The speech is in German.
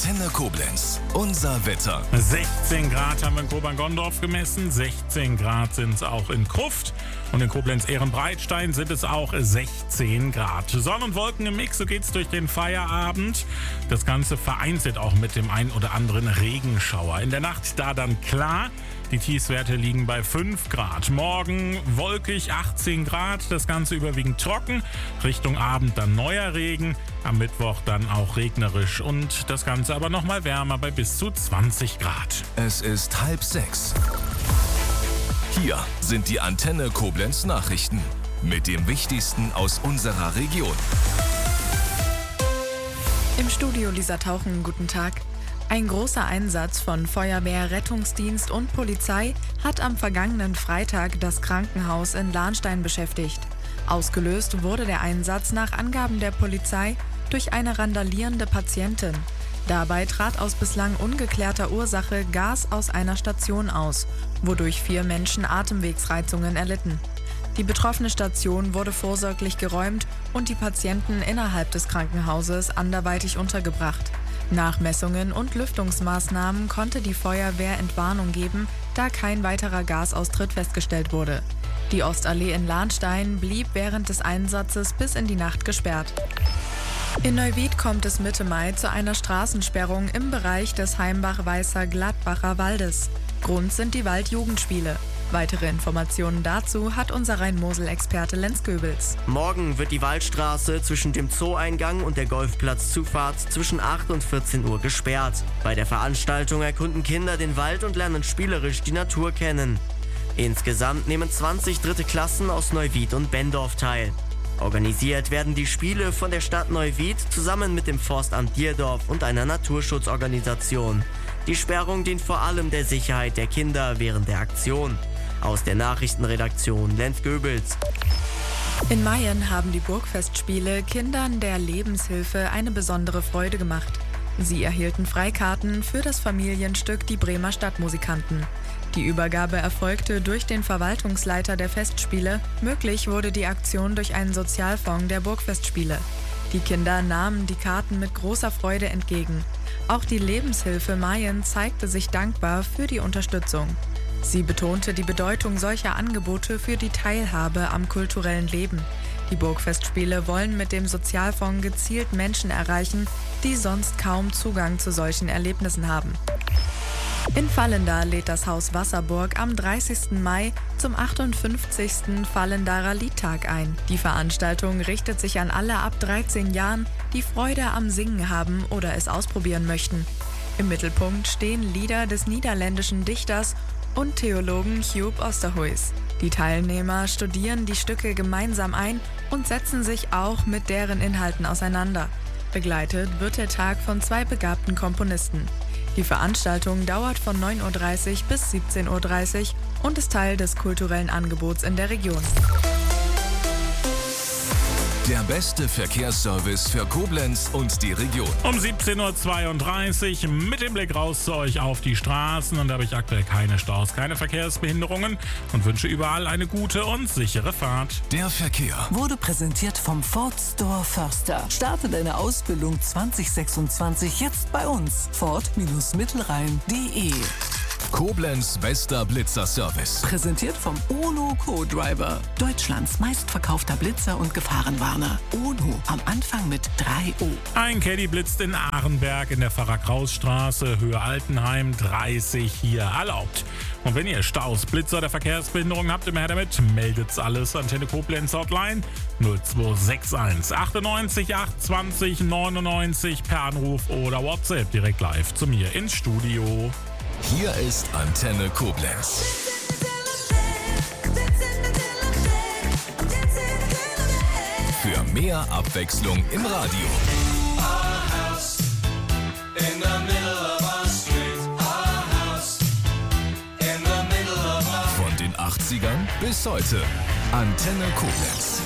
Antenne Koblenz. Unser Wetter. 16 Grad haben wir in Kobern-Gondorf gemessen, 16 Grad sind es auch in Kruft und in Koblenz-Ehrenbreitstein sind es auch 16 Grad. Sonne und Wolken im Mix, so geht's durch den Feierabend. Das Ganze vereinzelt auch mit dem ein oder anderen Regenschauer. In der Nacht da dann klar. Die Tiefstwerte liegen bei 5 Grad. Morgen wolkig 18 Grad, das Ganze überwiegend trocken. Richtung Abend dann neuer Regen, am Mittwoch dann auch regnerisch und das Ganze aber nochmal wärmer bei bis zu 20 Grad. Es ist 5:30. Hier sind die Antenne Koblenz Nachrichten mit dem Wichtigsten aus unserer Region. Im Studio Lisa Tauchen, guten Tag. Ein großer Einsatz von Feuerwehr, Rettungsdienst und Polizei hat am vergangenen Freitag das Krankenhaus in Lahnstein beschäftigt. Ausgelöst wurde der Einsatz nach Angaben der Polizei durch eine randalierende Patientin. Dabei trat aus bislang ungeklärter Ursache Gas aus einer Station aus, wodurch 4 Menschen Atemwegsreizungen erlitten. Die betroffene Station wurde vorsorglich geräumt und die Patienten innerhalb des Krankenhauses anderweitig untergebracht. Nach Messungen und Lüftungsmaßnahmen konnte die Feuerwehr Entwarnung geben, da kein weiterer Gasaustritt festgestellt wurde. Die Ostallee in Lahnstein blieb während des Einsatzes bis in die Nacht gesperrt. In Neuwied kommt es Mitte Mai zu einer Straßensperrung im Bereich des Heimbach-Weißer-Gladbacher Waldes. Grund sind die Waldjugendspiele. Weitere Informationen dazu hat unser Rhein-Mosel-Experte Lenz Goebels. Morgen wird die Waldstraße zwischen dem Zoo-Eingang und der Golfplatzzufahrt zwischen 8 und 14 Uhr gesperrt. Bei der Veranstaltung erkunden Kinder den Wald und lernen spielerisch die Natur kennen. Insgesamt nehmen 20 dritte Klassen aus Neuwied und Bendorf teil. Organisiert werden die Spiele von der Stadt Neuwied zusammen mit dem Forstamt Dierdorf und einer Naturschutzorganisation. Die Sperrung dient vor allem der Sicherheit der Kinder während der Aktion. Aus der Nachrichtenredaktion Lenz Goebels. In Mayen haben die Burgfestspiele Kindern der Lebenshilfe eine besondere Freude gemacht. Sie erhielten Freikarten für das Familienstück Die Bremer Stadtmusikanten. Die Übergabe erfolgte durch den Verwaltungsleiter der Festspiele. Möglich wurde die Aktion durch einen Sozialfonds der Burgfestspiele. Die Kinder nahmen die Karten mit großer Freude entgegen. Auch die Lebenshilfe Mayen zeigte sich dankbar für die Unterstützung. Sie betonte die Bedeutung solcher Angebote für die Teilhabe am kulturellen Leben. Die Burgfestspiele wollen mit dem Sozialfonds gezielt Menschen erreichen, die sonst kaum Zugang zu solchen Erlebnissen haben. In Vallendar lädt das Haus Wasserburg am 30. Mai zum 58. Vallendarer Liedtag ein. Die Veranstaltung richtet sich an alle ab 13 Jahren, die Freude am Singen haben oder es ausprobieren möchten. Im Mittelpunkt stehen Lieder des niederländischen Dichters und Theologen Huub Osterhuis. Die Teilnehmer studieren die Stücke gemeinsam ein und setzen sich auch mit deren Inhalten auseinander. Begleitet wird der Tag von 2 begabten Komponisten. Die Veranstaltung dauert von 9:30 Uhr bis 17:30 Uhr und ist Teil des kulturellen Angebots in der Region. Der beste Verkehrsservice für Koblenz und die Region. Um 17:32 Uhr mit dem Blick raus zu euch auf die Straßen und da habe ich aktuell keine Staus, keine Verkehrsbehinderungen und wünsche überall eine gute und sichere Fahrt. Der Verkehr wurde präsentiert vom Ford Store Förster. Starte deine Ausbildung 2026 jetzt bei uns. Ford-Mittelrhein.de. Koblenz bester Blitzerservice. Präsentiert vom Ono Co-Driver. Deutschlands meistverkaufter Blitzer und Gefahrenwarner. Ono, am Anfang mit 3 O. Ein Caddy blitzt in Arenberg in der Pfarrer-Kraus-Straße, Höhe Altenheim, 30 hier erlaubt. Und wenn ihr Staus, Blitzer oder Verkehrsbehinderungen habt, immer her damit, meldet's alles. Antenne Koblenz Hotline 0261 98 820 99 per Anruf oder WhatsApp direkt live zu mir ins Studio. Hier ist Antenne Koblenz. Für mehr Abwechslung im Radio. Von den 80ern bis heute. Antenne Koblenz.